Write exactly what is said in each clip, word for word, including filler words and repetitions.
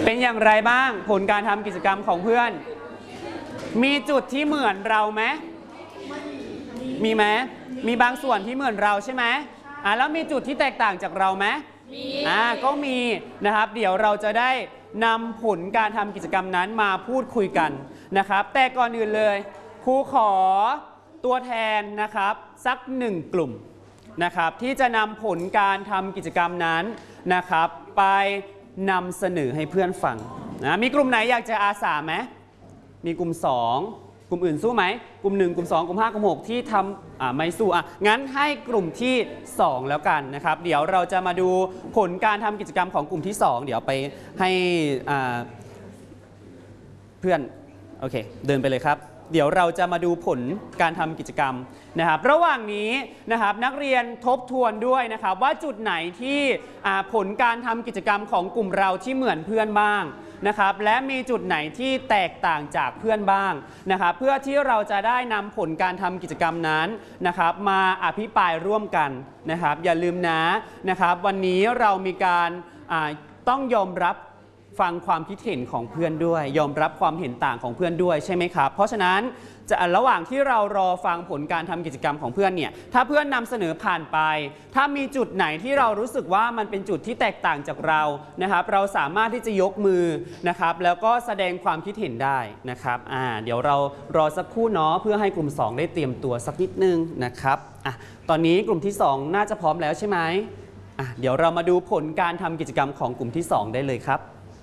เป็นอย่างไรบ้างผลการทำกิจกรรมของเพื่อนมีจุดที่เหมือนเราไหมมีไหมมีบางส่วนที่เหมือนเราใช่ไหมอ่ะแล้วมีจุดที่แตกต่างจากเราไหมมีอ่าก็มีนะครับเดี๋ยวเราจะได้นำผลการทำกิจกรรมนั้นมาพูดคุยกันนะครับแต่ก่อนอื่นเลยครูขอตัวแทนนะครับสักหนึ่งกลุ่มนะครับที่จะนำผลการทำกิจกรรมนั้นนะครับไปนำเสนอให้เพื่อนฟังนะมีกลุ่มไหนอยากจะอาสาไหมมีกลุ่มสองกลุ่มอื่นสู้ไหมกลุ่มหนึ่งกลุ่มสองกลุ่มห้ากลุ่มหกที่ทำอ่าไม่สู้อ่ะงั้นให้กลุ่มที่สองแล้วกันนะครับเดี๋ยวเราจะมาดูผลการทำกิจกรรมของกลุ่มที่สองเดี๋ยวไปให้อ่าเพื่อนโอเคเดินไปเลยครับเดี๋ยวเราจะมาดูผลการทำกิจกรรมนะครับระหว่างนี้นะครับนักเรียนทบทวนด้วยนะครับว่าจุดไหนที่ผลการทำกิจกรรมของกลุ่มเราที่เหมือนเพื่อนบ้างนะครับและมีจุดไหนที่แตกต่างจากเพื่อนบ้างนะครับเพื่อที่เราจะได้นำผลการทำกิจกรรมนั้นนะครับมาอภิปรายร่วมกันนะครับอย่าลืมนะนะครับวันนี้เรามีการต้องยอมรับฟังความคิดเห็นของเพื่อนด้วยยอมรับความเห็นต่างของเพื่อนด้วยใช่ไหมครับเพราะฉะนั้นจะระหว่างที่เรารอฟังผลการทำกิจกรรมของเพื่อนเนี่ยถ้าเพื่อนนำเสนอผ่านไปถ้ามีจุดไหนที่เรารู้สึกว่ามันเป็นจุดที่แตกต่างจากเรานะครับเราสามารถที่จะยกมือนะครับแล้วก็แสดงความคิดเห็นได้นะครับอ่าเดี๋ยวเรารอสักครู่เนาะเพื่อให้กลุ่มสองได้เตรียมตัวสักนิดนึงนะครับอ่ะตอนนี้กลุ่มที่สองน่าจะพร้อมแล้วใช่ไหมอ่ะเดี๋ยวเรามาดูผลการทำกิจกรรมของกลุ่มที่สองได้เลยครับ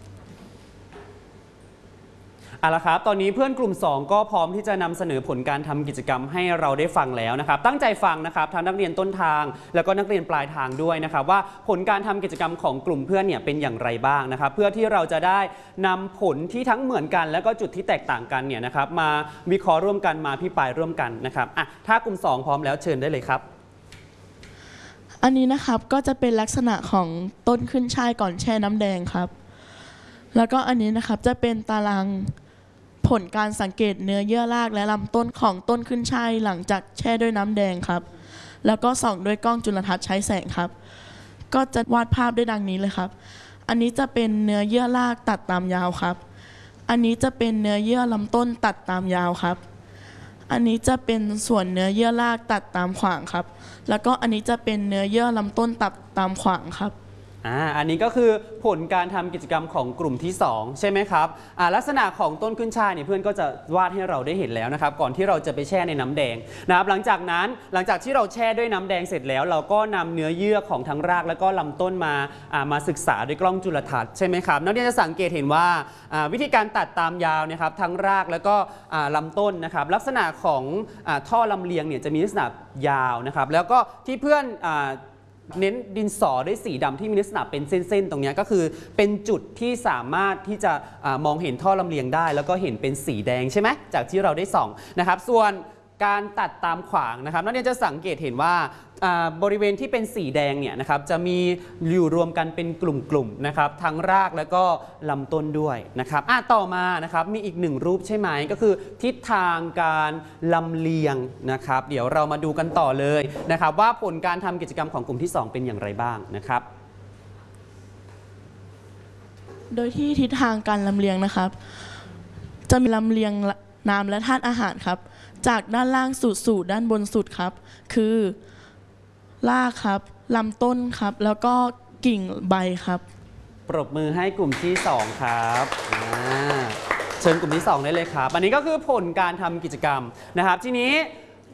เอาละครับตอนนี้เพื่อนกลุ่มสองก็พร้อมที่จะนำเสนอผลการทำกิจกรรมให้เราได้ฟังแล้วนะครับตั้งใจฟังนะครับทั้งนักเรียนต้นทางแล้วก็นักเรียนปลายทางด้วยนะครับว่าผลการทำกิจกรรมของกลุ่มเพื่อนเนี่ยเป็นอย่างไรบ้างนะครับเพื่อที่เราจะได้นำผลที่ทั้งเหมือนกันแล้วก็จุดที่แตกต่างกันเนี่ยนะครับมาวิเคราะห์ร่วมกันมาพิปรายร่วมกันนะครับอ่ะถ้ากลุ่มสองพร้อมแล้วเชิญได้เลยครับอันนี้นะครับก็จะเป็นลักษณะของต้นขึ้นช่ายก่อนแช่น้ำแดงครับแล้วก็อันนี้นะครับจะเป็นตารางผลการสังเกตเนื้อเยื่อรากและลำต้นของต้นขึ้นช่ายหลังจากแช่ด้วยน้ำแดงครับแล้วก็ส่องด้วยกล้องจุลทรรศน์ใช้แสงครับก็จะวาดภาพได้ดังนี้เลยครับอันนี้จะเป็นเนื้อเยื่อรากตัดตามยาวครับอันนี้จะเป็นเนื้อเยื่อลำต้นตัดตามยาวครับอันนี้จะเป็นส่วนเนื้อเยื่อรากตัดตามขวางครับแล้วก็อันนี้จะเป็นเนื้อเยื่อลำต้นตัดตามขวางครับอ่าอันนี้ก็คือผลการทำกิจกรรมของกลุ่มที่สองใช่ไหมครับอ่าลักษณะของต้นขึ้นช่ายเนี่ยเพื่อนก็จะวาดให้เราได้เห็นแล้วนะครับก่อนที่เราจะไปแช่ในน้ำแดงนะครับหลังจากนั้นหลังจากที่เราแช่ด้วยน้ำแดงเสร็จแล้วเราก็นำเนื้อเยื่อของทั้งรากแล้วก็ลำต้นมาอ่ามาศึกษาด้วยกล้องจุลทรรศน์ใช่ไหมครับนักเรียนจะสังเกตเห็นว่าอ่าวิธีการตัดตามยาวนะครับทั้งรากแล้วก็อ่าลำต้นนะครับลักษณะของอ่าท่อลำเลียงเนี่ยจะมีลักษณะยาวนะครับแล้วก็ที่เพื่อนอ่าเน้นดินสอด้วยสีดำที่มีลักษณะเป็นเส้นๆตรงนี้ก็คือเป็นจุดที่สามารถที่จะอมองเห็นท่อลำเลียงได้แล้วก็เห็นเป็นสีแดงใช่ไหมจากที่เราได้ส่องนะครับส่วนการตัดตามขวางนะครับนักเรียนจะสังเกตเห็นว่าบริเวณที่เป็นสีแดงเนี่ยนะครับจะมีอยู่รวมกันเป็นกลุ่มๆนะครับทั้งรากแล้วก็ลำต้นด้วยนะครับอ่ะต่อมานะครับมีอีกหนึ่งรูปใช่ไหมก็คือทิศทางการลำเลียงนะครับเดี๋ยวเรามาดูกันต่อเลยนะครับว่าผลการทำกิจกรรมของกลุ่มที่สองเป็นอย่างไรบ้างนะครับโดยที่ทิศทางการลำเลียงนะครับจะมีลำเลียงน้ำและธาตุอาหารครับจากด้านล่างสู่สู่ด้านบนสุดครับคือรากครับลำต้นครับแล้วก็กิ่งใบครับปรบมือให้กลุ่มที่สองครับเชิญกลุ่มที่สองได้เลยครับอันนี้ก็คือผลการทำกิจกรรมนะครับทีนี้